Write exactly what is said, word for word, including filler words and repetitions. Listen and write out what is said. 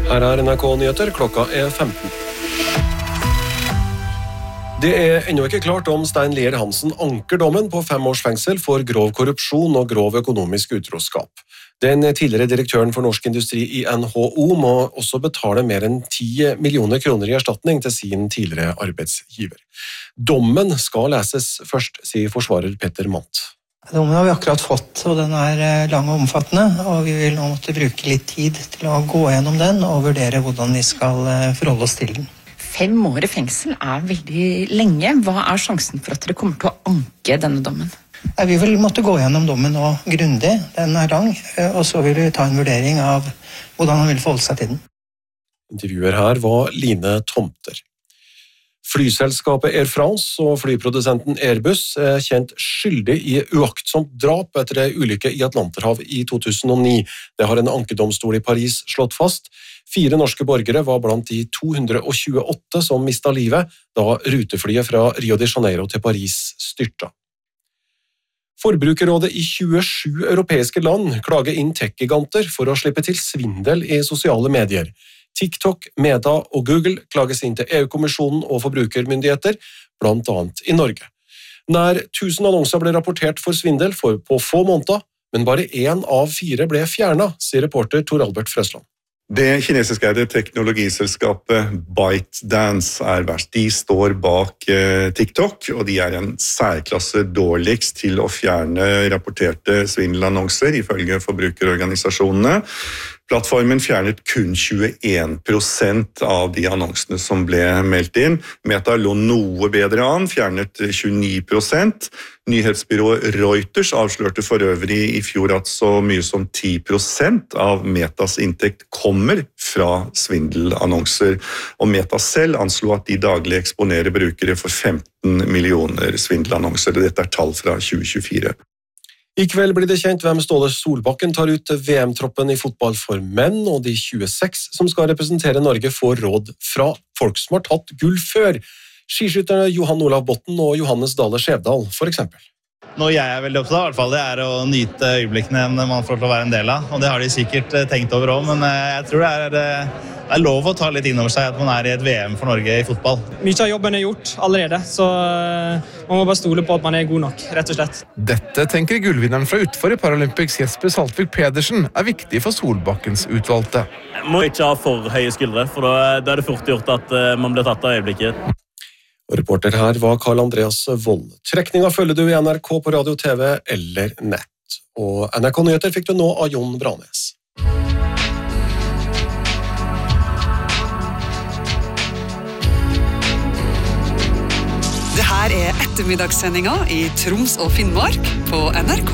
Her er N R K-nyheter, klokka er femten. Det er ennå ikke klart om Stein Lier Hansen anker dommen på fem års fengsel for grov korrupsjon og grov økonomisk utroskap. Den tidligere direktøren for Norsk Industri i N H O må også betale mer enn ti millioner kroner i erstatning til sin tidligere arbeidsgiver. Dommen skal leses først, sier forsvarer Petter Mandt. Dommen har vi akkurat fått, og den er lang og omfattende, og vi vil nå måtte bruke litt tid til å gå gjennom den og vurdere hvordan vi skal forholde oss til den. Fem år i fengsel er veldig lenge. Hva er sjansen for at dere kommer til å anke denne dommen? Vi vil måtte gå gjennom dommen nå grundig, den er lang, og så vil vi ta en vurdering av hvordan han vil forholde seg til den. Intervjuer her var Line Tomter. Flyselskapet Air France og flyprodusenten Airbus er kjent skyldig i uaktsomt drap etter en ulykke i Atlanterhav i to tusen og ni. Det har en ankedomstol i Paris slått fast. Fire norske borgere var blant de to hundre og tjueåtte som mistet livet da ruteflyet fra Rio de Janeiro til Paris styrta. Forbrukerrådet i tjuesju europeiske land klager inn tech-giganter for å slippe til svindel i sosiale medier. TikTok, Meta og Google klages inn til E U-kommisjonen og forbrukermyndigheter, blant annet i Norge. Nær tusen annonser ble rapportert for svindel for på få måneder, men bare én av fire ble fjernet, sier reporter Tor Albert Frøsland. Det kinesiske teknologiselskapet ByteDance er verst. De står bak eh, TikTok, og de er en særklasse dårligst til å fjerne rapporterte svindelannonser, ifølge forbrukerorganisasjonene. Plattformen fjernet kun tjueen prosent av de annonsene som ble meldt inn. Meta lå noe bedre an, fjernet tjueni prosent. Nyhetsbyrået Reuters avslørte for øvrig i fjor at så mye som ti prosent av Metas inntekt kommer fra svindelannonser. Og Meta selv anslo at de daglig eksponerer brukere for femten millioner svindelannonser. Dette er tall fra tjue tjuefire. I kveld blir det kjent hvem Ståle Solbakken tar ut V M-troppen i fotball for menn, og de tjueseks som skal representere Norge får råd fra folk som har tatt gull før. Skiskytterne Johan Olav Botten og Johannes Dale Skjevdal, for eksempel. Noe jeg er veldig opptatt av, i hvert fall, det er å nyte øyeblikkene man får til å være en del av. Og det har de sikkert tenkt over også, men jeg tror det er, det er lov å ta litt inn over seg at man er i et V M for Norge i fotball. Mye av jobben er gjort allerede, så man må bare stole på at man er god nok, rett og slett. Dette tenker gullvinneren fra utfor i Paralympics Jesper Saltvik Pedersen er viktig for Solbakkens utvalgte. Jeg må ikke ha for høye skuldre, for da, da er det fort gjort at man blir tatt av øyeblikket. Og reporter her var Karl Andreas Vold. Trekninga følger du i N R K på radio, T V eller nett. Og N R K-nyheter fikk du nå av Jon Branes. Det her er ettermiddagssendinga i Troms og Finnmark på N R K.